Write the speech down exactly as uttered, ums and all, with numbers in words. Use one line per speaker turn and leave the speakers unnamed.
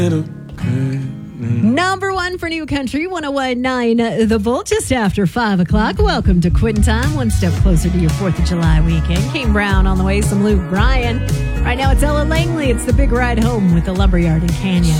Number one for New Country, one oh one point nine The Volt, just after five o'clock. Welcome to Quitting Time, one step closer to your fourth of July weekend. Kane Brown on the way, some Luke Bryan. Right now it's Ella Langley. It's the big ride home with the Lumberyard in Canyon.